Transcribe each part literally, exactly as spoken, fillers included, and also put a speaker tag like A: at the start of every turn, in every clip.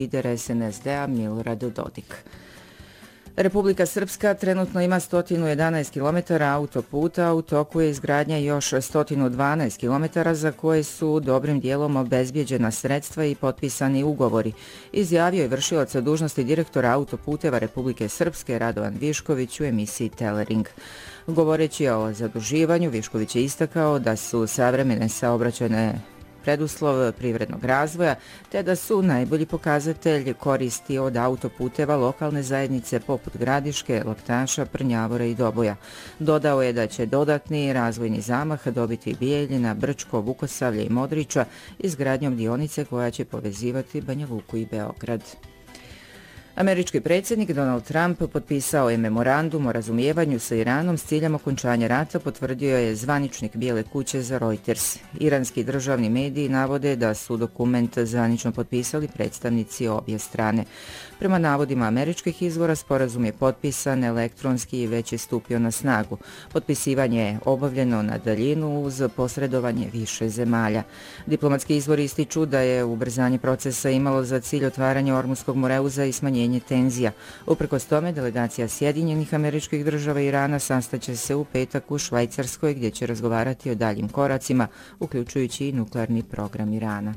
A: lider es en es de a Milorad Dodik. Republika Srpska trenutno ima sto jedanaest kilometara autoputa, u toku je izgradnja još sto dvanaest kilometara za koje su dobrim dijelom obezbijeđena sredstva i potpisani ugovori, izjavio je vršilac dužnosti direktora autoputeva Republike Srpske Radovan Višković u emisiji Telering. Govoreći o zaduživanju, Višković je istakao da su savremene saobraćajne preduslov privrednog razvoja, te da su najbolji pokazatelj koristi od autoputeva lokalne zajednice poput Gradiške, Laktaša, Prnjavora i Doboja. Dodao je da će dodatni razvojni zamah dobiti Bijeljina, Brčko, Vukosavlje i Modriča izgradnjom dionice koja će povezivati Banja Luku i Beograd. Američki predsjednik Donald Trump potpisao je memorandum o razumijevanju sa Iranom s ciljem okončanja rata, potvrdio je zvaničnik Bijele kuće za Reuters. Iranski državni mediji navode da su dokument zvanično potpisali predstavnici obje strane. Prema navodima američkih izvora, sporazum je potpisan elektronski i već je stupio na snagu. Potpisivanje je obavljeno na daljinu uz posredovanje više zemalja. Diplomatski izvori ističu da je ubrzanje procesa imalo za cilj otvaranje Ormuskog moreuza i smanjenje tenzija. Uprkos tome, delegacija Sjedinjenih Američkih Država i Irana sastaće se u petak u Švajcarskoj gdje će razgovarati o daljim koracima, uključujući i nuklearni program Irana.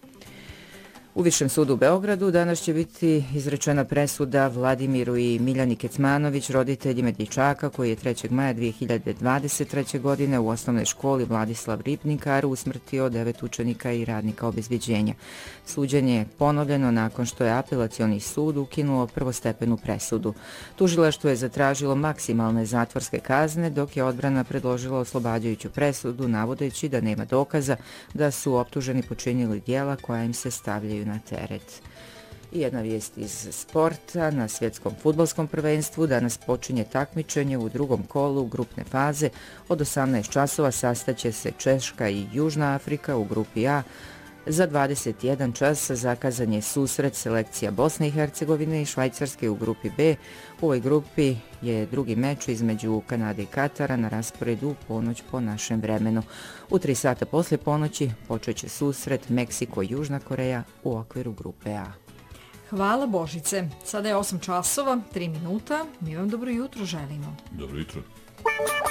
A: U Višem sudu u Beogradu danas će biti izrečena presuda Vladimiru i Miljani Kecmanović, roditeljima dječaka koji je trećeg maja dvije hiljade dvadeset treće. godine u osnovnoj školi Vladislav Ribnikar usmrtio devet učenika i radnika obezbeđenja. Suđenje je ponovljeno nakon što je apelacioni sud ukinuo prvostepenu presudu. Tužilaštvo je zatražilo maksimalne zatvorske kazne, dok je odbrana predložila oslobađajuću presudu, navodeći da nema dokaza da su optuženi počinili djela koja im se stavljaju na teret. I jedna vijest iz sporta. Na svjetskom fudbalskom prvenstvu danas počinje takmičenje u drugom kolu grupne faze. Od osamnaest časova sastaće se Češka i Južna Afrika u grupi A. Za dvadeset jedan čas zakazan je susret selekcija Bosne i Hercegovine i Švajcarske u grupi B. U ovoj grupi je drugi meč između Kanade i Katara na rasporedu u ponoć po našem vremenu. U tri sata poslije ponoći počet će susret Meksiko i Južna Koreja u okviru grupe A.
B: Hvala Božice. Sada je osam časova, tri minuta. Mi vam dobro jutro želimo.
C: Dobro jutro.